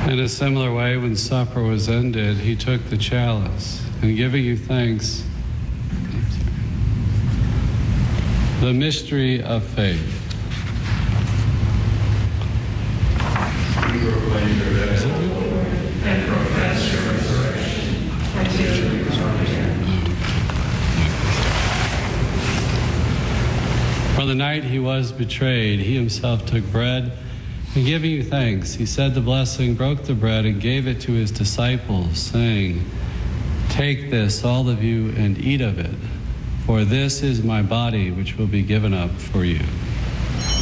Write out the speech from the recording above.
In a similar way, when supper was ended, he took the chalice, and giving you thanks, the mystery of faith. We proclaim your death, and profess your resurrection until you come again. For the night he was betrayed, he himself took bread, and giving you thanks, he said the blessing, broke the bread, and gave it to his disciples, saying, "Take this, all of you, and eat of it, for this is my body, which will be given up for you."